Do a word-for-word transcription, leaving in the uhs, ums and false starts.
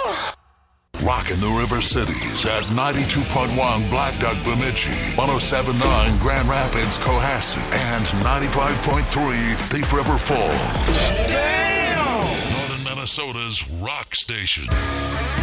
Rockin' the River Cities at ninety-two point one Black Duck Bemidji, one oh seven point nine Grand Rapids Cohasset, and ninety-five point three Thief River Falls. Damn! Northern Minnesota's rock station.